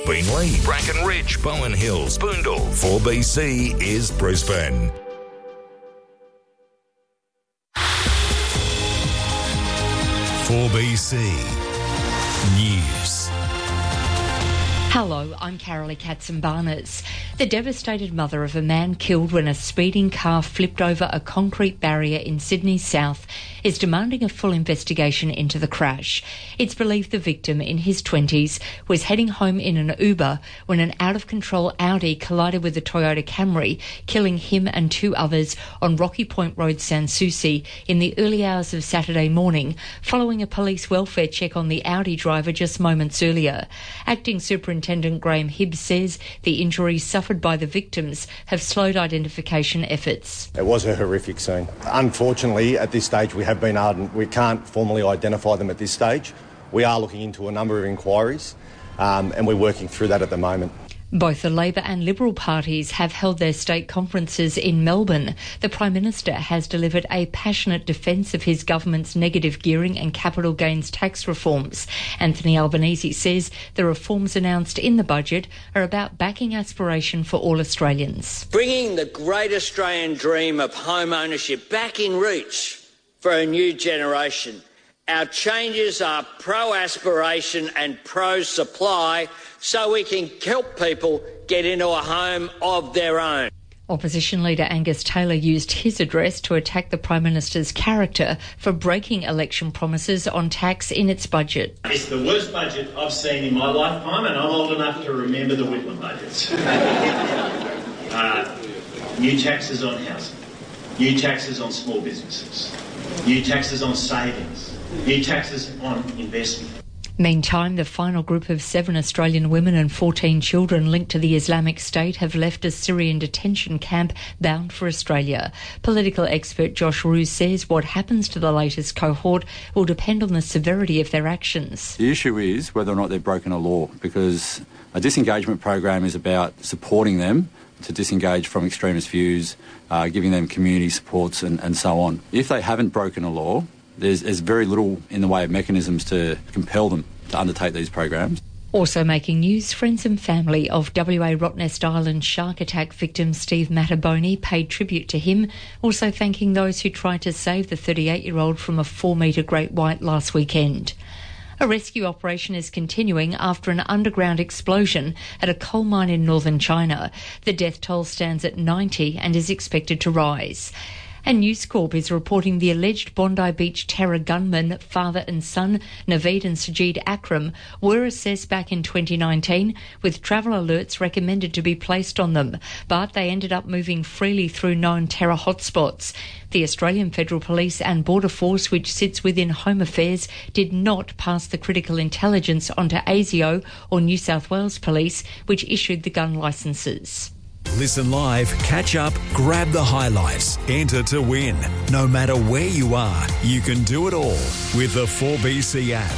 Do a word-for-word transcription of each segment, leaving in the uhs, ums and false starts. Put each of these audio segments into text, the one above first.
Beenleigh, Bracken Ridge, Bowen Hills, Boondall. four B C is Brisbane. four B C News. Hello, I'm Carolee Katzenbarners. The devastated mother of a man killed when a speeding car flipped over a concrete barrier in Sydney South is demanding a full investigation into the crash. It's believed the victim, in his twenties, was heading home in an Uber when an out-of-control Audi collided with a Toyota Camry, killing him and two others on Rocky Point Road, Sans Souci, in the early hours of Saturday morning, following a police welfare check on the Audi driver just moments earlier. Acting Superintendent Graham Hibbs says the injuries suffered by the victims have slowed identification efforts. It was a horrific scene. Unfortunately, at this stage, we have been ardent. We can't formally identify them at this stage. We are looking into a number of inquiries, um, and we're working through that at the moment. Both the Labor and Liberal parties have held their state conferences in Melbourne. The Prime Minister has delivered a passionate defence of his government's negative gearing and capital gains tax reforms. Anthony Albanese says the reforms announced in the budget are about backing aspiration for all Australians. Bringing the great Australian dream of home ownership back in reach for a new generation. Our changes are pro-aspiration and pro-supply so we can help people get into a home of their own. Opposition leader Angus Taylor used his address to attack the Prime Minister's character for breaking election promises on tax in its budget. It's the worst budget I've seen in my lifetime, and I'm old enough to remember the Whitlam budgets. uh, new taxes on housing, new taxes on small businesses, new taxes on savings, new taxes on investment. Meantime, the final group of seven Australian women and fourteen children linked to the Islamic State have left a Syrian detention camp bound for Australia. Political expert Josh Roos says what happens to the latest cohort will depend on the severity of their actions. The issue is whether or not they've broken a law, because a disengagement program is about supporting them to disengage from extremist views, uh, giving them community supports and, and so on. If they haven't broken a law, There's, there's very little in the way of mechanisms to compel them to undertake these programs. Also making news, friends and family of W A Rottnest Island shark attack victim Steve Mattaboni paid tribute to him, also thanking those who tried to save the thirty-eight-year-old from a four-metre great white last weekend. A rescue operation is continuing after an underground explosion at a coal mine in northern China. The death toll stands at ninety and is expected to rise. And News Corp is reporting the alleged Bondi Beach terror gunmen, father and son, Naveed and Sajid Akram, were assessed back in twenty nineteen, with travel alerts recommended to be placed on them, but they ended up moving freely through known terror hotspots. The Australian Federal Police and Border Force, which sits within Home Affairs, did not pass the critical intelligence onto ASIO or New South Wales Police, which issued the gun licences. Listen live, catch up, grab the highlights, enter to win. No matter where you are, you can do it all with the four B C app.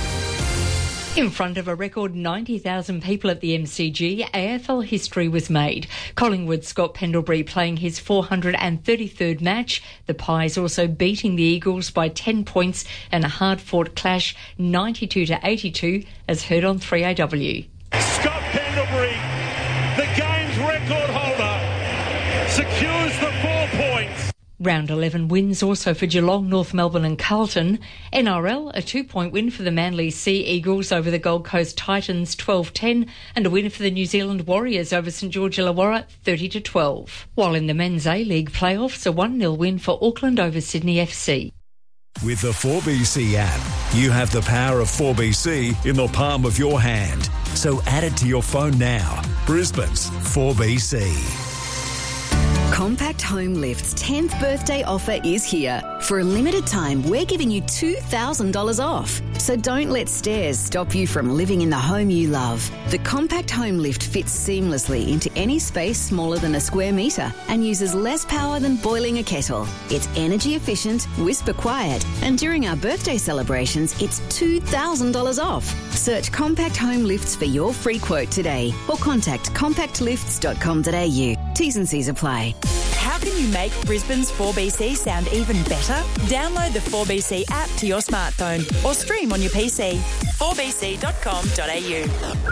In front of a record ninety thousand people at the M C G, A F L history was made. Collingwood's Scott Pendlebury playing his four hundred thirty-third match. The Pies also beating the Eagles by ten points in a hard-fought clash, ninety-two to eighty-two, as heard on three A W. Scott Pendlebury, the game's record holder, secures the four points. Round eleven wins also for Geelong, North Melbourne and Carlton. N R L, a two-point win for the Manly Sea Eagles over the Gold Coast Titans, twelve ten, and a win for the New Zealand Warriors over St George Illawarra, thirty to twelve. While in the Men's A-League playoffs, a one nil win for Auckland over Sydney F C. With the four B C app, you have the power of four B C in the palm of your hand. So add it to your phone now. Brisbane's four B C. Compact Home Lift's tenth birthday offer is here. For a limited time, we're giving you two thousand dollars off. So don't let stairs stop you from living in the home you love. The Compact Home Lift fits seamlessly into any space smaller than a square metre and uses less power than boiling a kettle. It's energy efficient, whisper quiet, and during our birthday celebrations, it's two thousand dollars off. Search Compact Home Lifts for your free quote today or contact compact lifts dot com dot a u. T's and C's apply. How can you make Brisbane's four B C sound even better? Download the four B C app to your smartphone or stream on your P C. four b c dot com dot a u.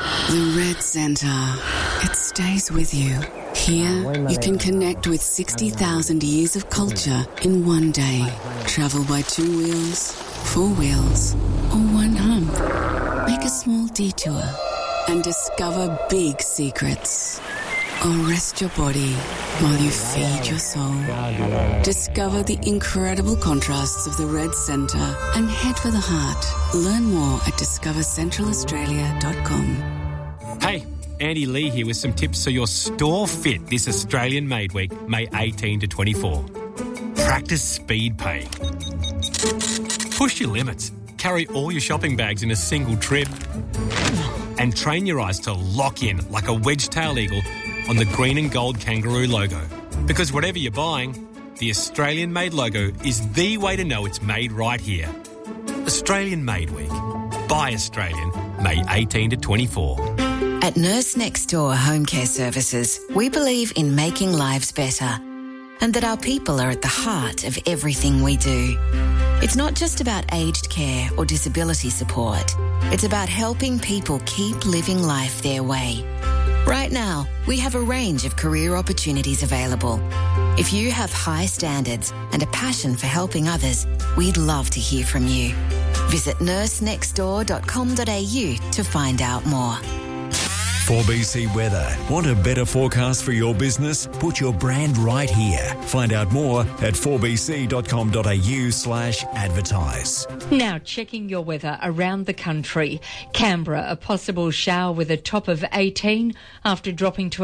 The Red Centre. It stays with you. Here, you can connect with sixty thousand years of culture in one day. Travel by two wheels, four wheels, or one hump. Make a small detour and discover big secrets. Or rest your body while you feed your soul. Discover the incredible contrasts of the Red Centre and head for the heart. Learn more at discover central australia dot com. Hey, Andy Lee here with some tips so your store fit this Australian Made Week, May eighteenth to twenty-four. Practice speed pay. Push your limits. Carry all your shopping bags in a single trip. And train your eyes to lock in like a wedge-tailed eagle on the green and gold kangaroo logo. Because whatever you're buying, the Australian Made logo is the way to know it's made right here. Australian Made Week. Buy Australian, May eighteenth to twenty-four. At Nurse Next Door Home Care Services, we believe in making lives better and that our people are at the heart of everything we do. It's not just about aged care or disability support. It's about helping people keep living life their way. Right now, we have a range of career opportunities available. If you have high standards and a passion for helping others, we'd love to hear from you. Visit nurse next door dot com dot a u to find out more. four B C Weather. Want a better forecast for your business? Put your brand right here. Find out more at four b c dot com dot a u slash advertise. Now checking your weather around the country. Canberra, a possible shower with a top of eighteen after dropping to